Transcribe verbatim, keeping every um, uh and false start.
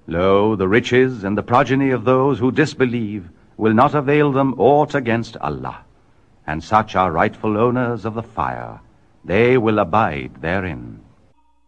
Lo, the riches and the progeny of those who disbelieve will not avail them aught against Allah, and such are rightful owners of the fire. They will abide therein.